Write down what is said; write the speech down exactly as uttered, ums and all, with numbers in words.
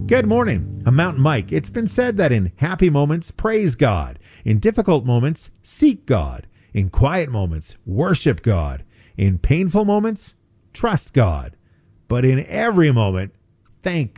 Good morning. I'm Mountain Mike. It's been said that in happy moments, praise God. In difficult moments, seek God. In quiet moments, worship God. In painful moments, trust God. But in every moment, thank God.